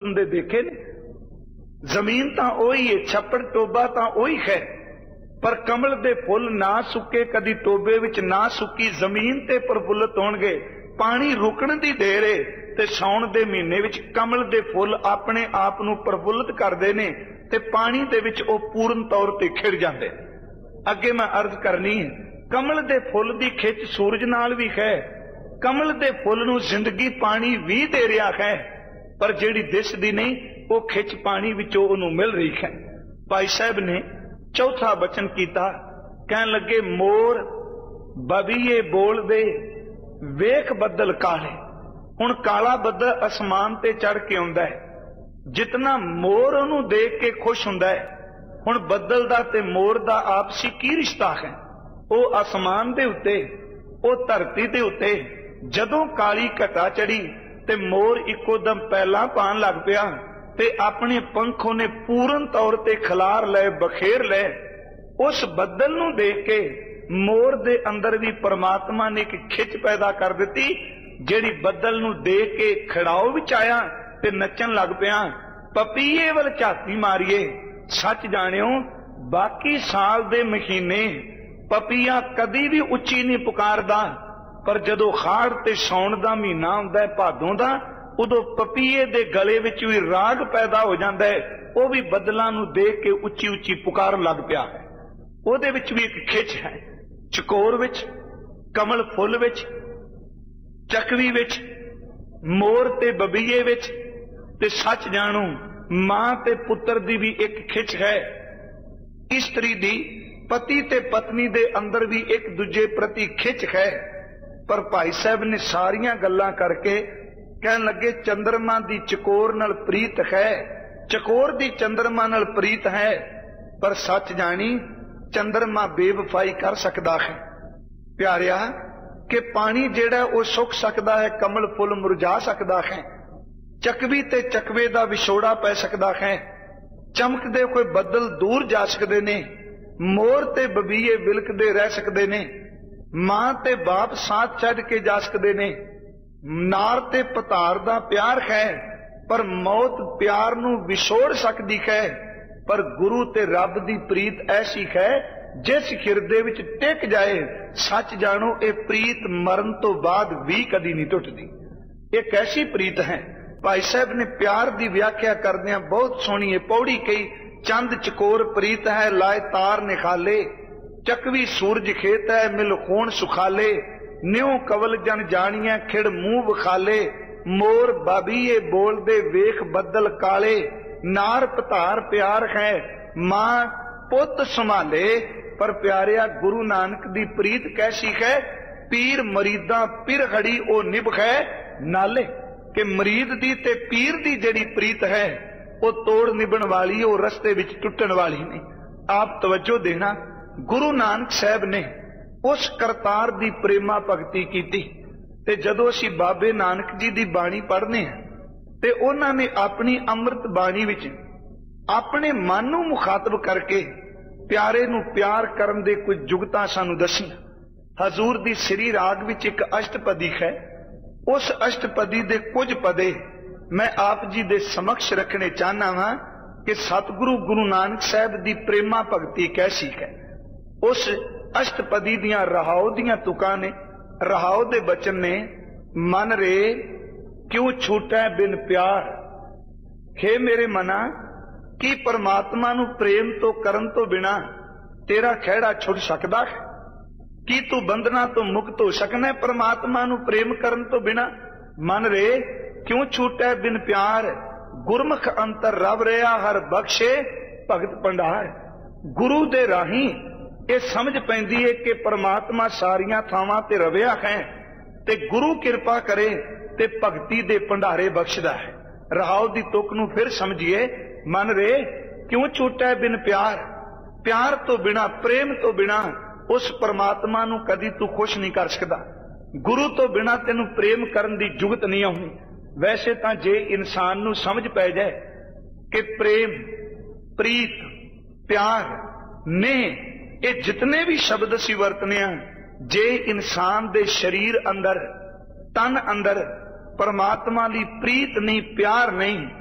ਹੁੰਦੇ देखे ने। जमीन तां ओही है, छप्पड़ टोबा तां ओही है, पर कमल दे फुल ना सुके कदी टोबे विच ना सुकी जमीन ते प्रफुल्लत होणगे। पानी रुकण दी देर है ते साउण दे महीने विच कमल दे फुल अपने आप नूं प्रफुल्लत करदे ने ते पानी दे विच ओ पूर्ण तौर ते खिड़ जांदे। अगे मैं अर्ज करनी है, कमल दे फुल दी खिच सूरज नाल भी है, कमल दे फुल नूं जिंदगी पानी भी दे रहा है, पर जिहड़ी दिसदी नहीं वो खिच पानी विचों उहनूं मिल रही है। भाई साहब ने चौथा बचन कीता, कहन लगे मोर बबीए बोल दे वेख बदल काले। हुण काला बदल आसमान ते चढ़ के आउंदा है, जितना मोर उहनूं देख के खुश हुंदा है, हुण बदल दा ते मोर दा आपसी की रिश्ता है। वो आसमान दे उत्ते, वो धरती दे उत्ते जदों काली घटा चढ़ी ते मोर इको दम पहला पान लग पिया ते अपने पंखों ने पूर्ण तौर ते खिलार ले, बखेर ले। उस बदल नूं देख के मोर दे अंदर भी परमात्मा ने एक खिच पैदा कर दी, जिहड़ी बदल नूं देख के खड़ाओ विच आया ते नचन लग पिया। पपीए वल झाती मारिए, सच जानियो बाकी साल दे महीने पपीया कदी भी उच्ची नहीं पुकारदा, पर जदों खाड़ ते सौण दा महीना हुंदा है, भादों दा, उदों पपीए दे गले विच भी राग पैदा हो जांदा है। वो भी बदलां नूं देख के उच्ची उच्ची पुकार लग पिया है। ਉਹਦੇ ਵਿੱਚ भी एक खिच है, चकोर विच, कमल फुल विच, चकवी विच, मोर ते बबीए विच, ते सच जाणो मां ते पुत्र दी भी एक खिच है। इस्त्री दी पति ते पत्नी दे अंदर भी एक दूजे प्रति खिच है। पर भाई साहब ने सारियां गल्लां करके कहन लगे चंद्रमा दी चकोर नाल प्रीत है, चकोर दी चंद्रमा नाल प्रीत है, पर सच जानी चंद्रमा बेवफाई कर सकता है। प्यारिया कि पानी जेड़ा वो सुक सकता है, कमल फुल मुरझा सकता है, चकवी ते चकवे दा विछोड़ा पै सकता है, चमकदे कोई बदल दूर जा सकते ने, मोर ते बबीए विलकदे रह सकते ने, मां ते बाप साथ छड्ड के जा सकते ने, नार ते पतार दा प्यार है, पर मौत प्यार नूं विछोड़ सकती है। पर गुरु ते रब दी प्रीत ऐसी है जिस हिरदे विच टिक जाए, सच जानो ये प्रीत मरण तो बाद भी कदी नहीं टुटदी। एक ऐसी प्रीत है। भाई साहब ने प्यार दी व्याख्या करदियां बहुत सोहनी पौड़ी कही, चंद चकोर प्रीत है लाए तार निखाले, चकवी सूरज खेत है मिल खून सुखाले, न्यों कवल जन जानिया खिड़ मुंह विखाले, मोर बाबीए बोल दे वेख बदल काले, नार पतार प्यार है मां पुत संभाले। पर प्यारिया गुरु नानक दी प्रीत कैसी है, पीर मरीदा पिर खड़ी ओ निभ है नाले। कि मरीद दी ते पीर दी जड़ी प्रीत है वो तोड़ निभण वाली, वो रस्ते विच टुटण वाली नहीं। आप तवज्जो देना, गुरु नानक साहब ने उस करतार दी प्रेमा भगती कीती ते जदों असीं बाबे नानक जी दी बाणी पढ़ने ते उन्हां ने अपनी अमृत बाणी विच अपने मन नूं मुखातब करके प्यारे नूं प्यार करन दे कुछ जुगतां सानूं दसीआं। हजूर दी श्री राग विच एक अष्टपदी है, उस अष्टपदी दे कुछ पदे मैं आप जी दे समक्ष रखने चाहना वां कि सतगुरु गुरु नानक साहब दी प्रेमा भगती कैसी है। उस अष्टपदी दियां रहाओ दियां तुकां ने, रहाओ दे बचन ने, मन रे क्यों छूटा बिन प्यार, हे मेरे मना की परमात्मा नू प्रेम तो करन तो बिना तेरा खैड़ा छुट सकदा है, की तू बंधना तो मुक्त हो सकना है परमात्मा नू प्रेम करन तो बिना। मन रे क्यों छूटा बिन प्यार, गुरमुख अंतर रब रहा हर बख्शे भगत भंडार। गुरु दे राही ये समझ पैंदी है कि परमात्मा सारियां थावां ते रविया है, ते गुरु कृपा करे ते भगती दे भंडारे बख्शदा है। रहाओ दी तुक नू फिर समझिए, मन रे क्यों छूटा बिन प्यार, प्यार तो बिना प्रेम तो बिना उस परमात्मा नू कदी तू खुश नहीं कर सकदा। गुरु तो बिना तेनू प्रेम करन दी जुगत नहीं आउंदी। वैसे तां जे इंसान नू समझ पै जाए कि प्रेम प्रीत प्यार ने ये जितने भी शब्द असीं वरतने आ, जे इंसान दे शरीर अंदर तन अंदर परमात्मा दी प्रीत नहीं प्यार नहीं